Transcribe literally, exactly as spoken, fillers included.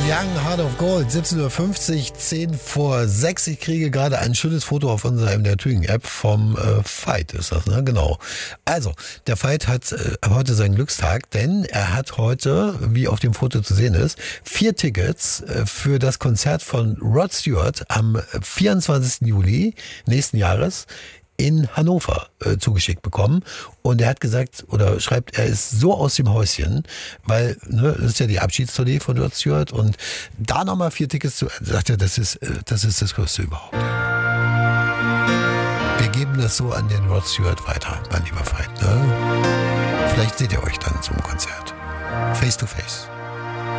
Young Heart of Gold, siebzehn Uhr fünfzig, zehn vor sechs. Ich kriege gerade ein schönes Foto auf unserer M D R Thüringen-App vom äh, Veit, ist das, ne? Genau. Also, der Veit hat äh, heute seinen Glückstag, denn er hat heute, wie auf dem Foto zu sehen ist, vier Tickets äh, für das Konzert von Rod Stewart am vierundzwanzigsten Juli nächsten Jahres in Hannover äh, zugeschickt bekommen. Und er hat gesagt, oder schreibt, er ist so aus dem Häuschen, weil, ne, das ist ja die Abschiedstournee von Rod Stewart, und da nochmal vier Tickets zu, sagt er, das ist, äh, das ist das Größte überhaupt. Wir geben das so an den Rod Stewart weiter, mein lieber Veit, ne? Vielleicht seht ihr euch dann zum Konzert. Face to face.